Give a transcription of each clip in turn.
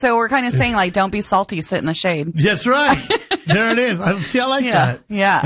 So we're kind of saying, like, don't be salty, sit in the shade. That's right. There it is. I like that.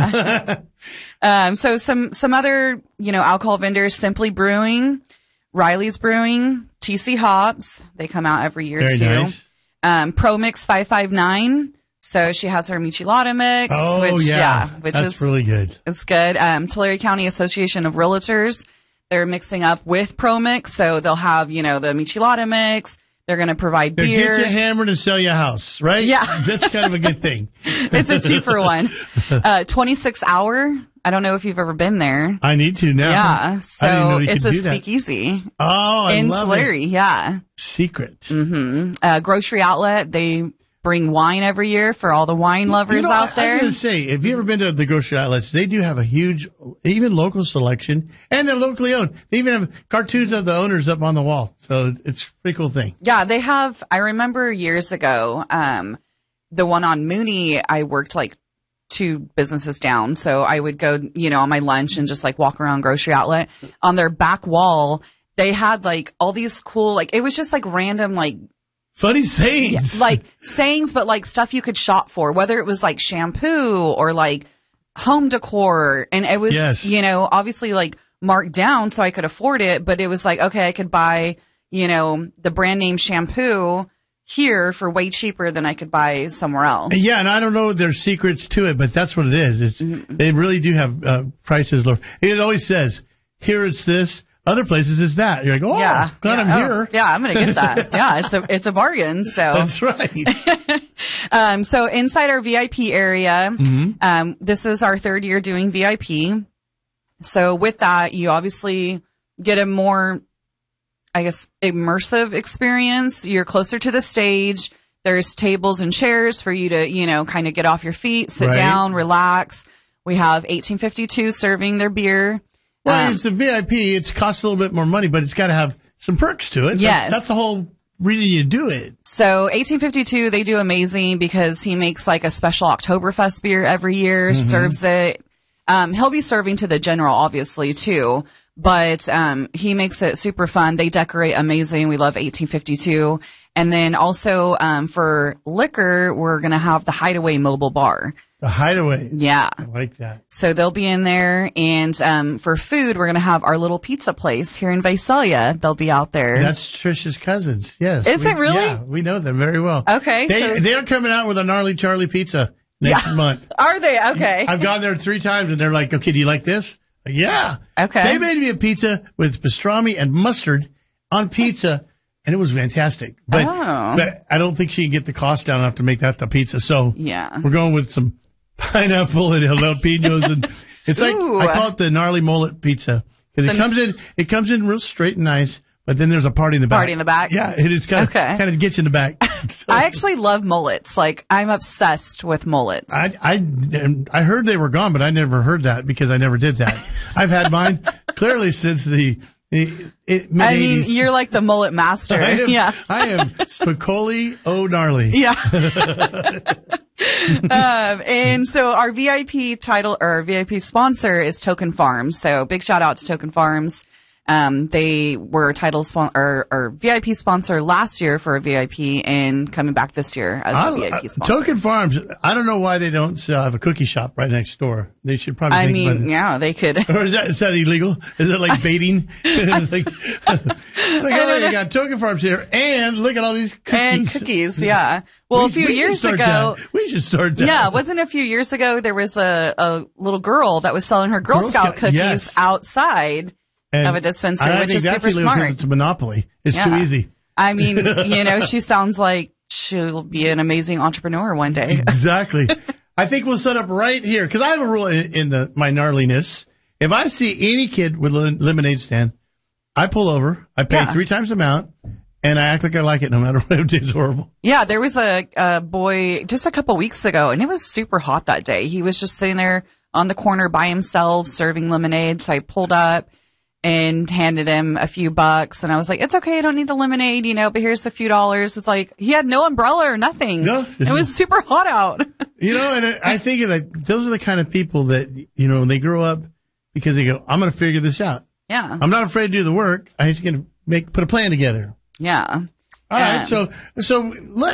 Yeah. So some other, alcohol vendors, Simply Brewing, Riley's Brewing, TC Hops. They come out every year Very too. Nice. Pro Mix 559. So she has her Michelada mix. Oh, which that's is really good. It's good. Tulare County Association of Realtors. They're mixing up with Pro Mix. So they'll have, the Michelada mix. They're going to provide beer. Get you hammered and sell you a house, right? Yeah. That's kind of a good thing. It's a 2-for-1. 26 Hour. I don't know if you've ever been there. I need to now. Yeah. So it's a do that. speakeasy. Oh, I love Tulare, it. yeah. Secret. Mm-hmm. Grocery Outlet. They bring wine every year for all the wine lovers out there. I was going to say, have you ever been to the grocery outlets? They do have a huge, even local selection, and they're locally owned. They even have cartoons of the owners up on the wall. So it's a pretty cool thing. Yeah, they have. I remember years ago, the one on Mooney, I worked like 2 businesses down. So I would go, on my lunch and just like walk around Grocery Outlet. On their back wall, they had like all these cool, like it was just like random, like funny sayings. Yeah, like sayings, but like stuff you could shop for, whether it was like shampoo or like home decor. And it was, obviously like marked down so I could afford it, but it was like, okay, I could buy, the brand name shampoo here for way cheaper than I could buy somewhere else. Yeah, and I don't know their secrets to it, but that's what it is. They really do have prices lower. It always says, here it's this. Other places is that. You're like, glad I'm here. Yeah, I'm going to get that. Yeah, it's a bargain. So that's right. So inside our VIP area, this is our 3rd year doing VIP. So with that, you obviously get a more, I guess, immersive experience. You're closer to the stage. There's tables and chairs for you to, kind of get off your feet, sit down, relax. We have 1852 serving their beer. Well, it's a VIP. It costs a little bit more money, but it's got to have some perks to it. Yes. That's the whole reason you do it. So 1852, they do amazing because he makes like a special Oktoberfest beer every year, serves it. He'll be serving to the general, obviously, too. But he makes it super fun. They decorate amazing. We love 1852. And then also for liquor, we're going to have the Hideaway Mobile Bar. The Hideaway. Yeah. I like that. So they'll be in there. And for food, we're going to have our little pizza place here in Visalia. They'll be out there. That's Trisha's cousins. Yes. Is it really? Yeah, we know them very well. Okay. They're coming out with a Gnarly Charlie pizza next month. Are they? Okay. I've gone there 3 times and they're like, okay, do you like this? Yeah. Okay. They made me a pizza with pastrami and mustard on pizza. And it was fantastic. But I don't think she can get the cost down enough to make that the pizza. So we're going with some pineapple and jalapenos. And it's like, I call it the gnarly mullet pizza. Because it comes in real straight and nice. But then there's a party in the back. Party in the back? Yeah, it is kind of gets you in the back. So, I actually love mullets. Like, I'm obsessed with mullets. I heard they were gone, but I never heard that because I never did that. I've had mine clearly since the mid-80s. I mean, you're like the mullet master. I am Spicoli Gnarly. Yeah. And so our VIP title or VIP sponsor is Token Farms. So big shout out to Token Farms. They were or VIP sponsor last year for a VIP and coming back this year as a VIP sponsor. Token Farms, I don't know why they don't have a cookie shop right next door. They should probably they could. Or is that illegal? Is it like baiting? It's like, you got Token Farms here and look at all these cookies. And cookies, yeah. Well, a few years ago. We should start that. Yeah, wasn't a few years ago there was a little girl that was selling her Girl Scout cookies outside of a dispensary, which is super smart. It's a monopoly. It's too easy. I mean, she sounds like she'll be an amazing entrepreneur one day. Exactly. I think we'll set up right here because I have a rule in my gnarliness. If I see any kid with a lemonade stand, I pull over, I pay 3 times the amount, and I act like I like it no matter what. It's horrible. Yeah, there was a boy just a couple weeks ago, and it was super hot that day. He was just sitting there on the corner by himself serving lemonade. So I pulled up and handed him a few bucks. And I was like, it's okay. I don't need the lemonade, but here's a few dollars. It's like he had no umbrella or nothing. No, it was super hot out. And I think that those are the kind of people that, they grow up because they go, I'm going to figure this out. Yeah. I'm not afraid to do the work. I'm just going to put a plan together. Yeah. All right. So